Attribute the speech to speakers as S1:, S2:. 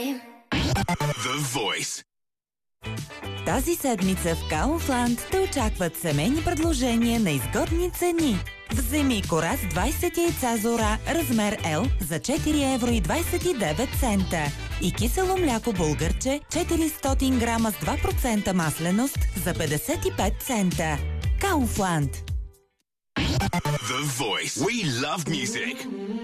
S1: The Voice.
S2: Тази седмица в Kaufland те очакват семейни предложения на изгодни цени. Вземи кора с 20 яйца Зора, размер L за 4,29 евро и кисело мляко българче 400 грама с 2% масленост за 55 цента. Kaufland.
S1: The Voice. We love music.